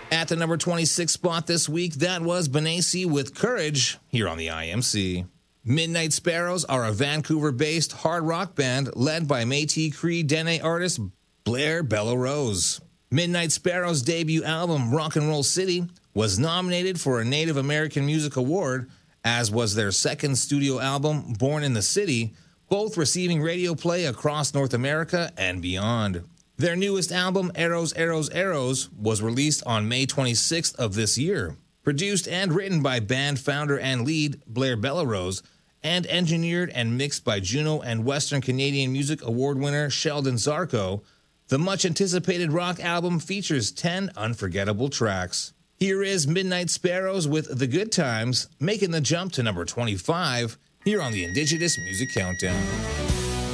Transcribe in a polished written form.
At the number 26 spot this week, that was Benassi with Courage here on the IMC. Midnight Sparrows are a Vancouver-based hard rock band led by Métis Cree Dene artist Blair Bellerose. Midnight Sparrows' debut album, Rock and Roll City, was nominated for a Native American Music Award, as was their second studio album, Born in the City, both receiving radio play across North America and beyond. Their newest album, Arrows, Arrows, Arrows, was released on May 26th of this year. Produced and written by band founder and lead Blair Bellerose, and engineered and mixed by Juno and Western Canadian Music Award winner Sheldon Zarko, the much-anticipated rock album features 10 unforgettable tracks. Here is Midnight Sparrows with The Good Times, making the jump to number 25 here on the Indigenous Music Countdown.